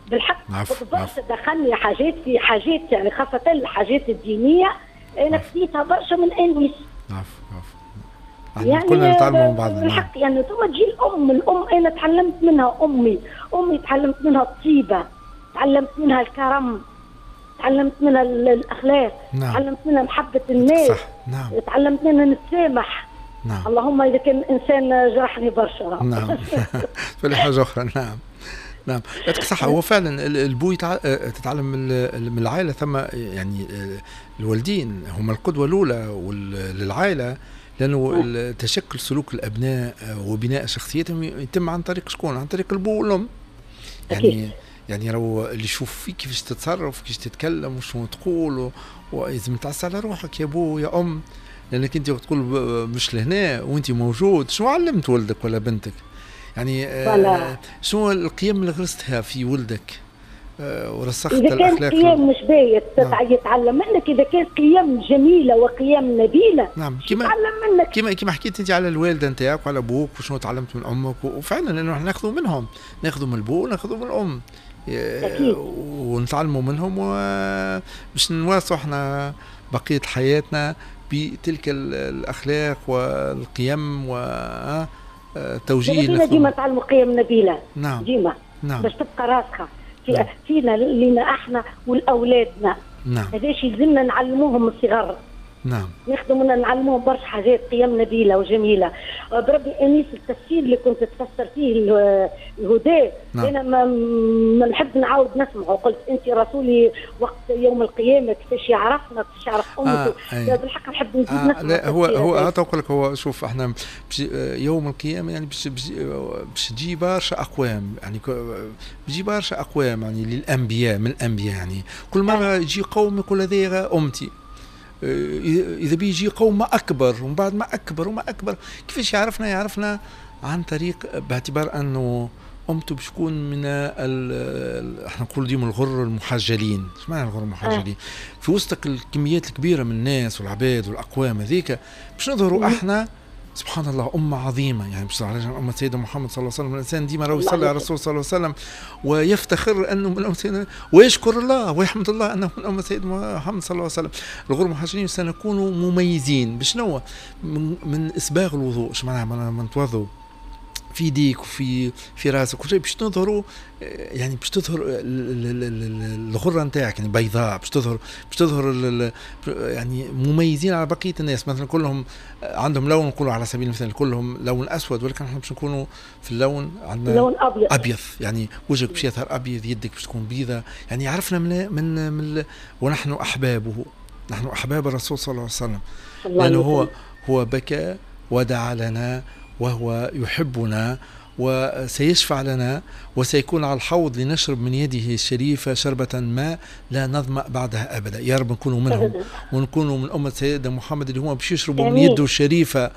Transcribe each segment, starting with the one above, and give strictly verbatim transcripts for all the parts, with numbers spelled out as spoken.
بالحق عفو برشا دخلني حاجات في حاجات يعني خاصة الحاجات الدينية انا خديتها برشا من انيس. عفو عفو. يعني كلنا نتعلموا من بعضنا. بالحق يعني ثم تجي الام الام انا تعلمت منها امي امي تعلمت منها الطيبة، تعلمت منها الكرم، تعلمت منها الاخلاق. نعم. تعلمت منها محبة الناس. صح. نعم. تعلمت منها نتسامح. نعم. اللهم اذا كان انسان جرحني برشا. نعم. فلي حاجة اخرى. نعم نعم يعطيك الصحة. هو فعلا البو تتعلم من العائلة، ثم يعني الوالدين هم القدوة الأولى للعائلة، لأنه تشكل سلوك الأبناء وبناء شخصيتهم يتم عن طريق شكون؟ عن طريق البو والأم. يعني يعني لو اللي يشوف فيك كيفاش تتصرف كيفاش تتكلم وشنو تقول ولازم تعس على روحك يا بو يا أم، لأنك أنت وقت تقول مش لهنا وأنت موجود شنو علمت ولدك ولا بنتك؟ يعني آه شنو القيم اللي غرستها في ولدك آه ورسخت الأخلاق؟ إذا كان قيم مش بايت نعم. يتعلم منك، إذا كان قيم جميلة وقيم نبيلة نعم كما يتعلم منك. كما كما حكيت أنت على الوالدة نتاعك وعلى أبوك وشنو تعلمت من أمك، وفعلا لأنه احنا ناخذوا منهم، ناخذوا من البو وناخذوا من الأم أكيد. ونتعلموا منهم وباش نواصلوا احنا بقية حياتنا بتلك الأخلاق والقيم و توجيه. ديما تعلموا قيم نبيله. نعم. ديما نعم. باش تبقى راسخه في نعم. فينا لينا احنا والاولادنا. نعم. هذاش يلزمنا نعلموهم من الصغر. نعم. ناخذوا منا نعلموهم برشا حاجات قيم نبيله وجميله. بربي انيس التفسير اللي كنت تفسر فيه الهدى نعم. انا ما, ما نحب نعاود نسمعه. قلت انت رسولي وقت يوم القيامه كيفاش يعرفنا كيفاش يعرف امته. آه بالحق نحب نزيد آه نسمع. لا هو هو هذا نقول لك. هو شوف احنا يوم القيامه يعني باش باش تجي برشا اقوام، يعني بيجي برشا اقوام يعني للانبياء من الانبياء. يعني كل مره يجي قوم يقول هذا امتي، إذا بيجي قوم ما أكبر ومن بعد ما أكبر وما أكبر. كيفاش يعرفنا؟ يعرفنا عن طريق باعتبار أنه أمته باش تكون من ال احنا نقول ديما الغر المحجلين. ايش معنى الغر المحجلين؟ أه. في وسط الكميات الكبيرة من الناس والعباد والأقوام هذيك باش نظهروا احنا سبحان الله أمة عظيمة. يعني بصراحة أمة سيدنا محمد صلى الله عليه وسلم. الإنسان ديما راهو يصلي على الرسول صلى الله عليه وسلم ويفتخر أنه من أمة سيدنا ويشكر الله ويحمد الله أنه من أمة سيدنا محمد صلى الله عليه وسلم. الغر المحجلين سنكون مميزين بشنو؟ من, من إسباغ الوضوء. ايش معناها؟ من نتوضوا في يديك وفي في راسك وشيء باش تظهروا، يعني باش تظهر الغره نتاعك يعني بيضاء، باش تظهر باش تظهر يعني مميزين على بقيه الناس. مثلا كلهم عندهم لون، نقولوا على سبيل المثال كلهم لون اسود، ولكن احنا باش نكونوا في اللون عندنا لون ابيض. ابيض يعني وجهك باش يظهر ابيض، يدك باش تكون بيضاء. يعني عرفنا من من, من ونحن احبابه، نحن احباب الرسول صلى الله عليه وسلم، لانه هو هو بكى ودعا لنا وهو يحبنا وسيشفع لنا وسيكون على الحوض لنشرب من يده الشريفة شربة ما لا نظمأ بعدها أبدا. يا رب نكونوا منهم ونكونوا من أمة سيدنا محمد اللي هم باش يشربوا من يده الشريفة،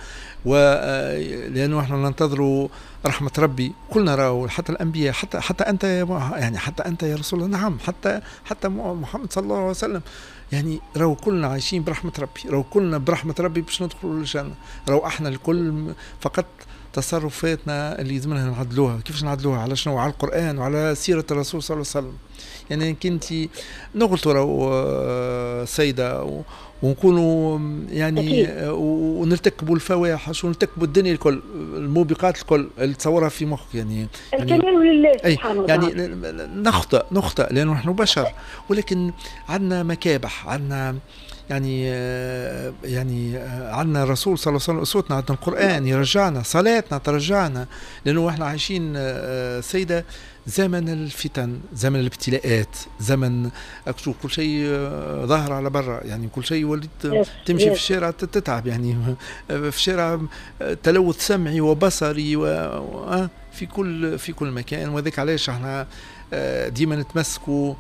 ولأنه احنا ننتظروا رحمة ربي. كلنا راهو حتى الأنبياء، حتى حتى أنت يعني حتى أنت يا رسول الله. نعم حتى حتى محمد صلى الله عليه وسلم. يعني راهو كلنا عايشين برحمة ربي، راهو كلنا برحمة ربي باش ندخلوا الجنة. راهو احنا الكل فقط تصرفاتنا اللي لازمنا نعدلوها. كيفاش نعدلوها؟ على شنو؟ على القرآن وعلى سيرة الرسول صلى الله عليه وسلم. يعني كنتي نغلطوا راهو سيدة ونكونوا يعني ونرتكبوا الفواحش ونرتكبوا الدنيا الكل، الموبقات الكل اللي تصورها في مخك. يعني الكمال لله سبحانه وتعالى. يعني نخطئ نخطئ لأنه نحن بشر، ولكن عندنا مكابح، عندنا يعني يعني عندنا الرسول صلى الله عليه وسلم أسوتنا، عندنا القرآن يرجعنا، صلاتنا ترجعنا. لأنه احنا عايشين سيدة زمن الفتن، زمن الابتلاءات، زمن كل شيء ظاهر على برا. يعني كل شيء وليت تمشي في الشارع تتعب، يعني في الشارع تلوث سمعي وبصري وفي كل في كل مكان. وذلك علاش احنا ديما نتمسكوا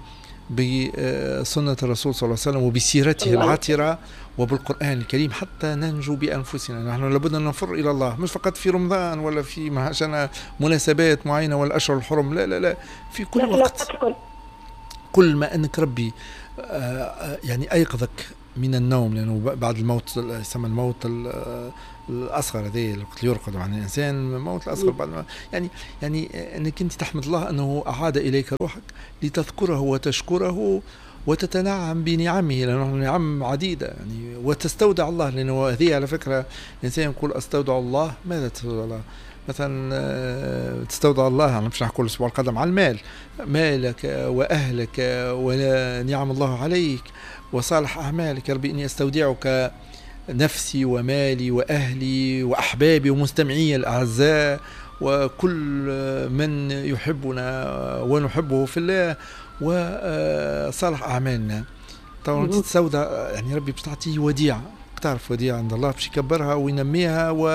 بسنة الرسول صلى الله عليه وسلم وبسيرته العاطرة وبالقرآن الكريم حتى ننجو بأنفسنا. نحن لابد أن نفر إلى الله، مش فقط في رمضان ولا في عشان مناسبات معينة ولا أشهر الحرم، لا لا لا في كل وقت. كل ما أنك ربي يعني أيقظك من النوم، لأنه بعد الموت يسمى الموت الأصغر، هذا الوقت يرقد عن الإنسان، الموت الأصغر بعد ما يعني يعني أنك أنت تحمد الله أنه أعاد إليك روحك لتذكره وتشكره وتتنعم بنعمه، لأنه نعم عديدة يعني، وتستودع الله، لأنه هذه على فكرة الإنسان يقول أستودع الله. ماذا تستودع الله؟ مثلا تستودع الله، أنا مش نحكي الأسبوع القادم على المال، مالك وأهلك ونعم الله عليك وصالح أعمالك. يا ربي إني أستودعك نفسي ومالي وأهلي وأحبابي ومستمعي الأعزاء وكل من يحبنا ونحبه في الله وصالح أعمالنا. طبعا أنت تستودع يعني ربي باش تعطيه وديعة، تعرف وديعة عند الله باش يكبرها وينميها و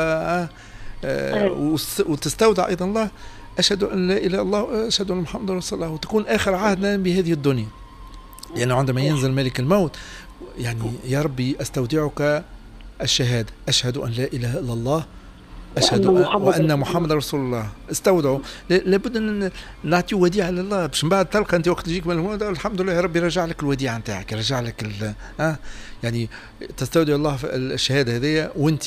وتستودع أيضا الله. أشهد أن لا إله إلا الله، أشهد أن محمد رسول الله، وتكون آخر عهدنا بهذه الدنيا. لأنه يعني عندما ينزل ملك الموت يعني يا ربي أستودعك الشهادة، أشهد أن لا إله إلا الله، أشهد وأن محمد رسول الله. استودعوا، لابد أن نعطي وديعة لله باش من بعد تلقى أنت وقت يجيك من الموت الحمد لله يا ربي رجع لك الوديعة نتاعك، رجع لك ها يعني تستودع الله في الشهادة هذه وأنت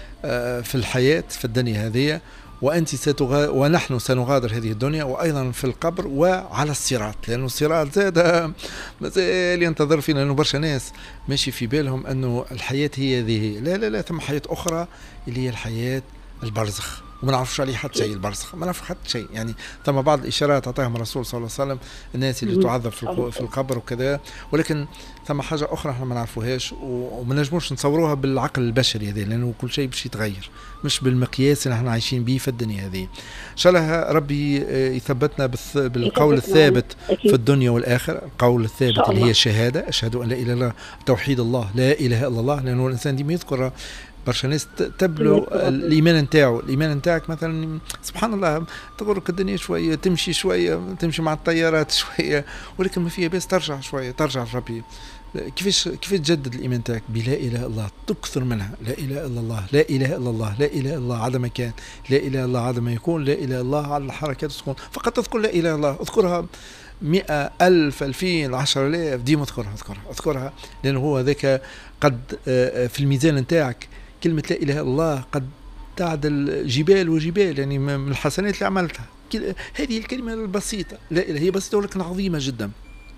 في الحياة في الدنيا هذه، وأنت ستغا... ونحن سنغادر هذه الدنيا، وأيضا في القبر وعلى الصراط، لأنه الصراط زاد مازال ينتظر فينا، لأنه برشا ناس ماشي في بالهم أنه الحياة هي هذه. لا لا لا، ثم حياة أخرى اللي هي الحياة البرزخ، وما نعرفش عليه حتى شيء. البرزخ ما نعرف حتى شيء يعني. ثم بعض الإشارات أعطاهم الرسول صلى الله عليه وسلم الناس اللي تعذب في, في القبر وكذا، ولكن ثم حاجة أخرى احنا ما نعرفوهاش وما نجموش نصوروها بالعقل البشري هذا، لأنه كل شيء باش يتغير مش بالمقياس اللي احنا عايشين به في الدنيا هذه. إن شاء الله ربي يثبتنا بالقول الثابت في الدنيا والآخرة، القول الثابت اللي هي الشهادة، أشهد أن لا إله إلا الله، توحيد الله، لا إله إلا الله. لأنه الإنسان ديما يذكر، برشا ناس تبلو الايمان نتاعو، الايمان نتاعك مثلا سبحان الله تغرك الدنيا شويه، تمشي شويه، تمشي مع الطيارات شويه، ولكن ما فيها بس ترجع شويه، ترجع لربي. كيفاش كيف تجدد الايمان نتاعك؟ بلا اله الا الله، تكثر منها، لا اله الا الله، لا اله الا الله، لا اله الا الله عدم كان، لا اله الا الله عدم يكون، لا اله الا الله على الحركات والسكون. فقط تذكر لا اله الا الله، اذكرها مئة ألف ألفين عشر آلاف، ديما اذكرها اذكرها اذكرها، لأنه هو ذاك قد في الميزان نتاعك كلمة لا إله إلا الله قد تعدل جبال وجبال، يعني من الحسنات اللي عملتها. هذه الكلمة البسيطة لا إله، هي بسيطة ولكن عظيمة جدا.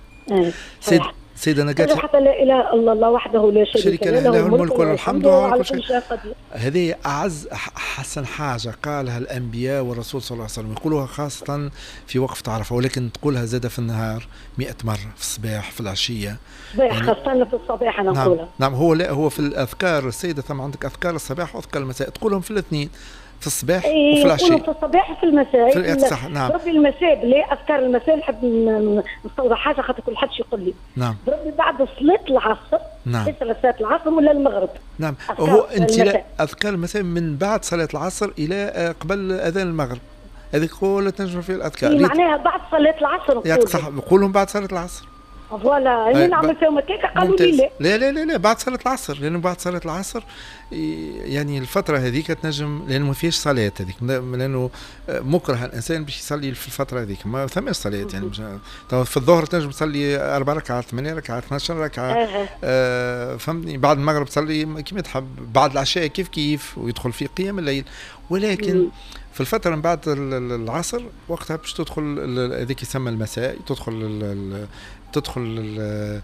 سيد سيدة نجاتي، حتى لا إله إلا الله وحده لا شريك له، له الملك وله الحمد وعلى كل شيء قدير. هذه أعز حسن حاجة قالها الأنبياء والرسول صلى الله عليه وسلم، يقولوها خاصة في وقفة عرفة، ولكن تقولها زادة في النهار مئة مرة، في الصباح في العشية، يعني خاصة في الصباح أنا نقولها. نعم, نعم هو لا هو في الأذكار السيدة، ثم عندك أذكار الصباح وأذكار المساء، تقولهم في الاثنين، في الصباح إيه وفي العشية، في الصباح وفي المساء. في صح نعم. ربي المساء ليه أذكار المساء نحب نستوضح حاجة خاطر كل حد يقول لي. نعم. ربي بعد صلاة العصر. نعم. ليس صلاة العصر ولا المغرب. نعم. هو أنت لا أذكار المساء من بعد صلاة العصر إلى قبل أذان المغرب، هذه كلها تنجم في الأذكار. إيه معناها بعد صلاة العصر. ياك صح، نقولهم بعد صلاة العصر. فوالا اللي نعمل فيهم هكاك قالوا لي لا لا لا لا لا بعد صلاة العصر، لأنه بعد صلاة العصر يعني الفترة هذيك تنجم، لأنه ما فيش صلاة هذيك، لأنه مكره الإنسان باش يصلي في الفترة هذيك، ما ثماش صلاة يعني. في الظهر تنجم تصلي أربع ركعات، ثمانية ركعات، اثناشر ركعة. آه. آه فهمتني. بعد المغرب تصلي كيما تحب، بعد العشاء كيف كيف، ويدخل في قيام الليل. ولكن م. في الفترة من بعد العصر وقتها باش تدخل هذيك يسمى المساء، تدخل تدخل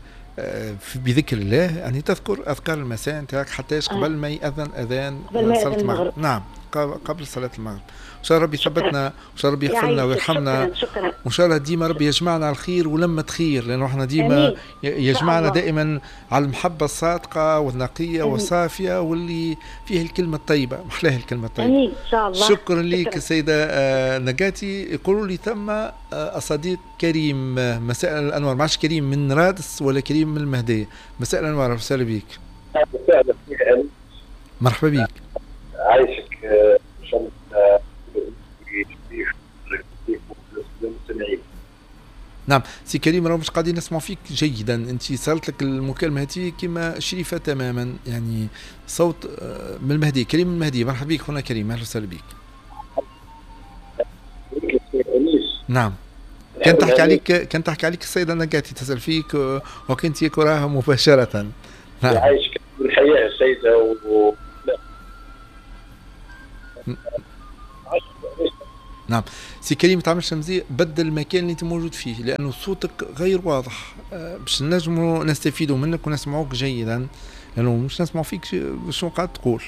بذكر الله، يعني تذكر أذكار المساء نتاعك حتى قبل ما يأذن أذان صلاة المغرب. نعم قبل صلاة المغرب. إن شاء الله ربي يثبتنا، وإن شاء الله ربي يغفر لنا ويرحمنا، وإن شاء الله ديما ربي يجمعنا على الخير ولما خير، لأنه احنا ديما يجمعنا دائما على المحبة الصادقة والنقية والصافية واللي فيها الكلمة الطيبة، محلاها الكلمة الطيبة. أمين. إن شاء الله. شكرا لك سيدة نجاتي. يقولوا لي ثم الصديق كريم مساء الأنوار، معش كريم من رادس ولا كريم من المهدية؟ مساء الأنوار، وسهلا بك. مرحبا بك. عايشك ان شاء الله. نعم سي كريم، راه مش قاعدين نسمع فيك جيدا، انت صارت لك المكالمه هذه كما شريفه تماما، يعني صوت من المهدي. كريم من المهدي، مرحبا بك هنا كريم، اهلا وسهلا بك. نعم كان تحكي عليك كان تحكي عليك السيده نجاتي، تسال فيك وكنت يكراها مباشره. نعم. يعيشك الحياه السيده و نعم. سي كريم تعمل شمزي، بدل المكان اللي انت موجود فيه لانه صوتك غير واضح، أه باش نجموا نستفيدوا منك ونسمعوك جيدا، لانه مش نسمع فيك شو قاعد تقول.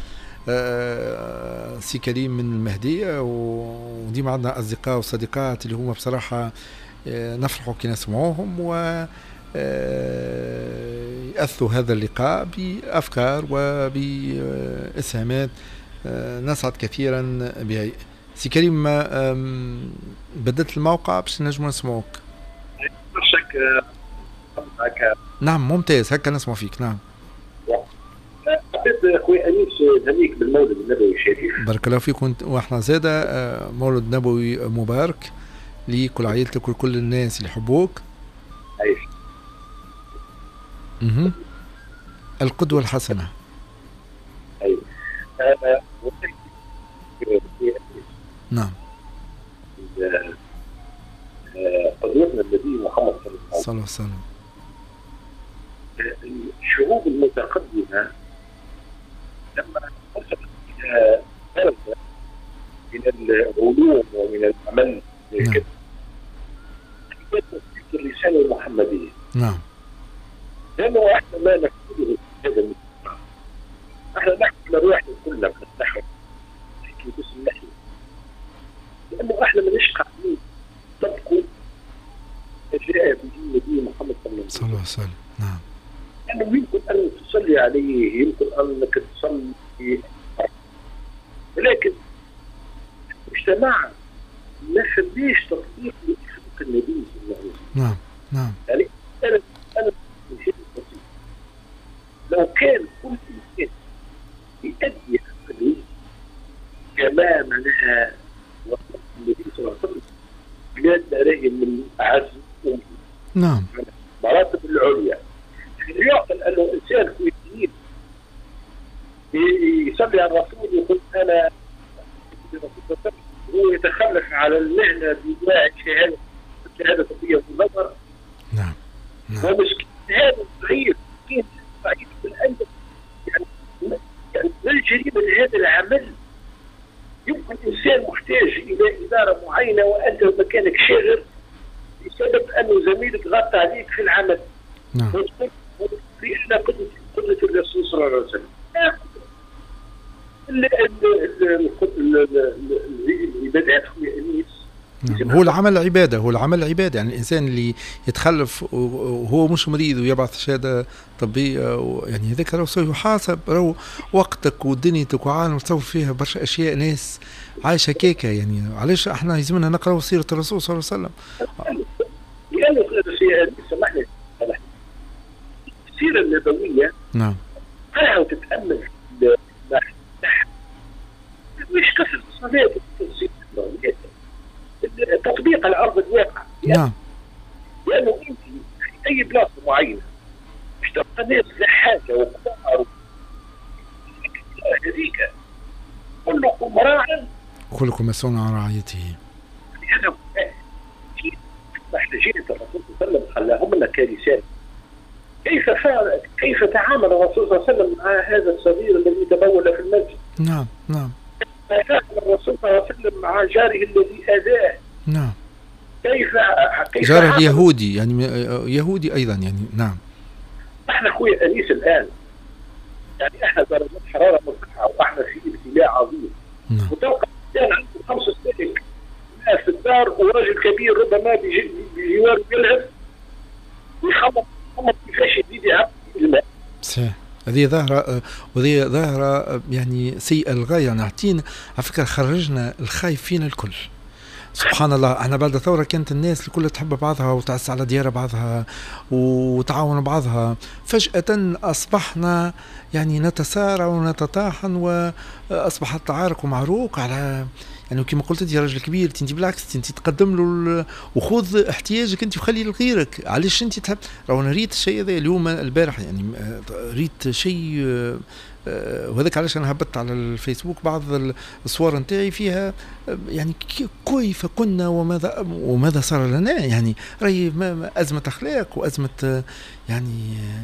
أه سي كريم من المهدية، وديما عندنا اصدقاء وصديقات اللي هم بصراحه أه نفرحوا كي نسمعوهم و أه يأثوا هذا اللقاء بافكار وباسهامات أه نسعد كثيرا بها. سي كريم بدلت الموقع باش نجموا نسمعوك. شك هكا. نعم ممتاز، هكا نسمع فيك. نعم. حبيت اخوي انيس نهنيك بالمولد النبوي الشريف. بارك الله فيك، واحنا زاده مولد نبوي مبارك ليك ولعائلتك ولكل الناس اللي يحبوك. عايش. اها القدوه الحسنه. ايوه. نعم. قدوتنا النبي محمد صلى الله عليه وسلم. الشعوب المتقدمة لما وصلت إلى درجة من العلوم ومن العمل نعم. كانت الرسالة المحمدية. نعم. لأنه احنا ما نفعله هذا المجتمع. احنا نحكي لروحنا كلنا من النحو، نحكي باسم النحو، لأنه احنا ماناش قاعدين نطبقوا ما جاء به النبي محمد صلى الله عليه وسلم. نعم. لأنه يمكن أن تصلي عليه، يمكن أنك تصلي، ولكن المجتمع ما خليش تطبيق لأخلاق النبي صلى الله عليه وسلم. نعم. نعم. يعني أنا أنا من شيء بسيط، لو كان كل إنسان يؤدي عمله كما منها وصف النبي صلى الله عليه وسلم بلادنا راهي من أعز الأمم. نعم. المراتب العليا. يعقل أنه إنسان كويتين يصلي على الرسول يقول أنا هو يتخلف على المهنة بداعي شهادة شهادة طبية والنظر. نعم. نعم. ومشكلة هذا ضعيف، ضعيف بالأندب، يعني يعني لا الجريمة لهذا العمل. يمكن إنسان محتاج إلى إدارة معينة وأنت مكانك شاغر بسبب أنه زميلك غطى عليك في العمل. نعم. لأن قدرة قدرة الرسول صلى الله عليه وسلم العبادة أخوي أنيس. هو العمل عبادة، هو العمل عبادة. يعني الإنسان اللي يتخلف وهو مش مريض ويبعث شهادة طبية يعني هذاك راهو سيحاسب، راهو وقتك ودنيتك وعالم تصور فيها برشا أشياء ناس عايشة كيكة. يعني علاش احنا يلزمنا نقرأ سيرة الرسول صلى الله عليه وسلم؟ لأنه سمحنا السيرة النبوية نعم قاعدة تتأمل مش كثرة الصلاة تطبيق على أرض الواقع. نعم. لأنه أنت في أي بلاصة معينة مش تبقى ناس لحاجة وكبار هذيك كلكم راع كلكم مسؤول عن رعيته. هذا كيف محتاجين الرسول صلى الله عليه وسلم خلاهم لنا كرسالة. كيف فعل كيف تعامل الرسول صلى الله عليه وسلم مع هذا الصغير الذي تبول في المسجد؟ نعم نعم. كيف تعامل الرسول صلى الله عليه وسلم مع جاره الذي أذاه؟ نعم. كيف كيف جاره اليهودي يعني يهودي أيضا يعني. نعم. احنا اخوي أنيس الآن يعني احنا درجات حرارة مرتفعة واحنا في ابتلاء عظيم. نعم. وتلقى إنسان عنده خمس سنين في الدار وراجل كبير ربما بجوار يلعب ويخبط خبط كيفاش يزيد يعبي الماء. صحيح. هذه ظاهرة وهذه ظاهرة يعني سيئة للغاية. يعني عطينا على فكرة خرجنا الخايف فينا الكل. سبحان الله. احنا بعد الثورة كانت الناس الكل تحب بعضها وتعس على ديار بعضها وتعاون بعضها. فجأة أصبحنا يعني نتسارع ونتطاحن وأصبح التعارك ومعروك على يعني كما قلت انت يا راجل كبير انت بالعكس انت تقدم له وخذ احتياجك انت وخلي لغيرك. علاش انت تحب؟ راهو انا ريت الشيء هذا اليوم البارح يعني ريت شيء وهذاك علاش انا هبطت على الفيسبوك بعض الصور نتاعي فيها يعني كيف كنا وماذا وماذا صار لنا. يعني راهي ازمه اخلاق وازمه يعني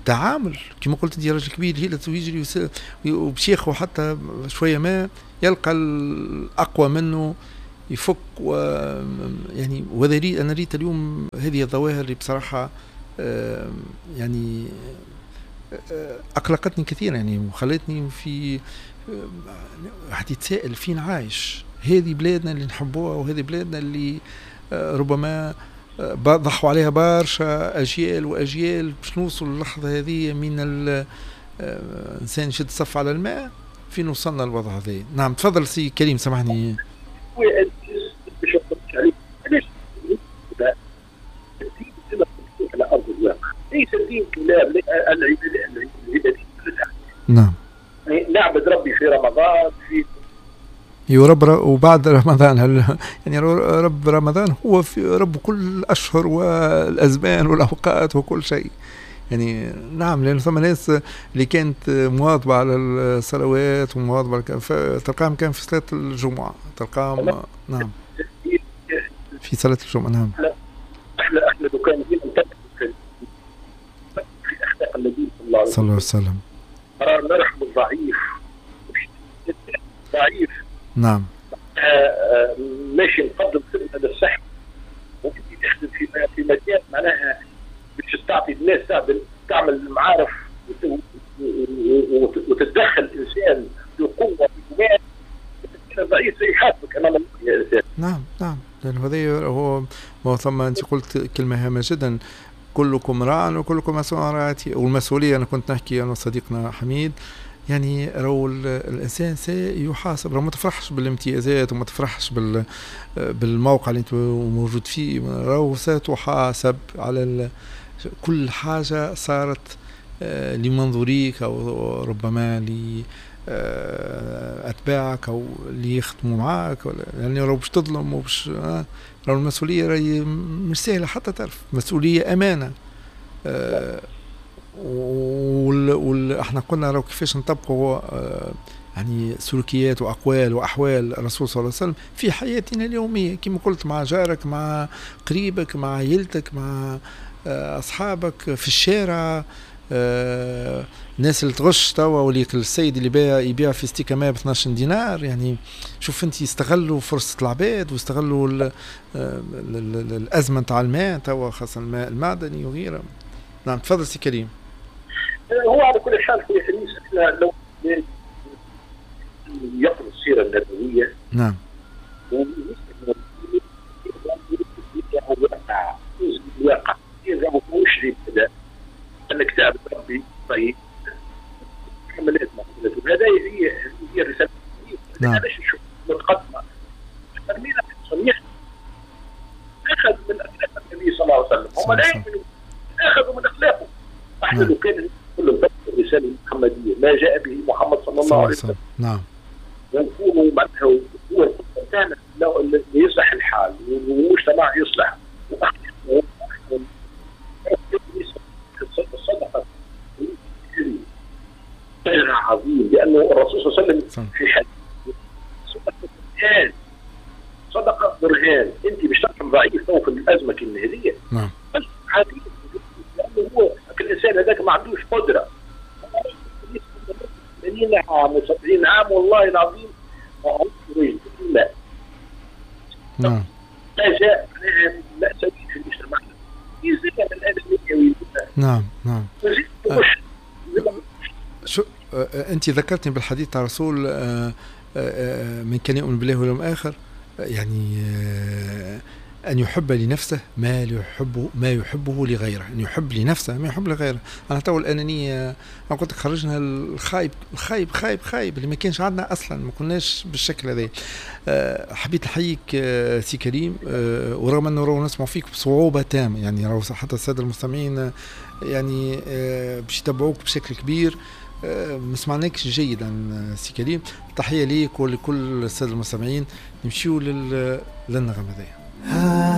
تعامل كما قلت انت، راجل كبير هيلة ويجري وبشيخه حتى شويه ما يلقى الاقوى منه يفك و يعني وذا انا ريت اليوم هذه الظواهر اللي بصراحه يعني اقلقتني كثيرا يعني وخلتني في واحد يتساءل فين عايش. هذه بلادنا اللي نحبوها وهذه بلادنا اللي ربما ضحوا عليها برشا أجيال وأجيال باش نوصل للحظة هذه من الإنسان يشد صف على الماء. فين وصلنا للوضع هذا؟ نعم تفضل سي كريم سامحني. على أرض الواقع ليس الدين كلام العبادة. نعم نعبد ربي في رمضان في يرب وبعد رمضان هل يعني رب رمضان هو في رب كل الأشهر والأزمان والأوقات وكل شيء يعني. نعم لأن ثم ناس اللي كانت مواظبة على الصلوات ومواظبة تلقاهم كان في صلاة الجمعة تلقاهم نعم في صلاة الجمعة. نعم احنا احنا لو كان في اخلاق النبي صلى الله عليه وسلم نرحم الضعيف ضعيف. نعم آه ماشي نقدم خدمه للصحه ممكن تخدم في في مجال معناها باش تعطي الناس تعمل المعارف وتتدخل الانسان بقوه بجمال ضعيف يحاسبك امام الانسان. نعم نعم لأن هذا هو ما ثم أنت قلت كلمة هامة جدا، كلكم راع وكلكم مسؤول عن رعايته. والمسؤولية أنا كنت نحكي أنا وصديقنا حميد يعني رو الإنسان سيحاسب، رو ما تفرحش بالامتيازات وما تفرحش بال بالموقع اللي أنت موجود فيه، رو ستحاسب على كل حاجة صارت لمنظوريك أو ربما ل أتباعك أو اللي يخدموا معاك يعني لو باش تظلم وباش لو المسؤولية راهي مش سهلة حتى تعرف مسؤولية أمانة. أه وال وال احنا قلنا لو كيفاش نطبقوا أه يعني سلوكيات وأقوال وأحوال الرسول صلى الله عليه وسلم في حياتنا اليومية كما قلت مع جارك مع قريبك مع عيلتك مع أه أصحابك في الشارع. آه، الناس اللي تغش توا وليك السيد اللي بيع يبيع في ستيكا ما ب اثناش دينار يعني شوف انت يستغلوا فرصة العباد ويستغلوا ال ال ال الأزمة تاع الماء توا خاصة الماء المعدني وغيره. نعم تفضل سي كريم. هو على كل حال في حديث احنا لو يقرأ السيرة النبوية نعم الواقع يزعموا مشري كذا انك تعبد ربي طيب حملات معقولة هذا هي هي الرسالة. نعم علاش نشوف متقدمة ترمينا صريح اخذ من اخلاق النبي صلى الله عليه وسلم هم لا يؤمنوا اخذوا من اخلاقه. احنا لو كان كل الرسالة المحمدية ما جاء به محمد صلى الله عليه وسلم نعم ونكونوا معناها هو كان يصلح الحال والمجتمع يصلح الصدقة خير عظيم لأنه الرسول صلى الله عليه وسلم في حديث صدقة برهان صدقة برهان أنت مش ترحم ضعيف أو في الأزمة كالنهدية نعم بس عادي لأنه هو الإنسان هذاك ما عندوش قدرة ثمانين عام وسبعين عام والله العظيم ما عندوش رجل لا نعم ما جاء لا سبيل في المجتمع يزيد من الأدمية نعم نعم شو أنت ذكرتني بالحديث عن رسول من كان يؤمن بالله واليوم الآخر يعني أن يحب لنفسه ما يحبه ما يحبه لغيره، أن يحب لنفسه ما يحب لغيره. أنا تو الأنانية أنا قلت خرجنا الخايب الخايب خايب خايب اللي ما كانش عندنا أصلا ما كناش بالشكل هذا. حبيت نحييك سي كريم ورغم أنه راهو نسمع فيك بصعوبة تامة يعني راهو حتى السادة المستمعين يعني باش يتابعوك بشكل كبير ما سمعناكش جيدا سي كريم. تحية ليك ولكل السادة المستمعين. نمشيو للنغمة هذه.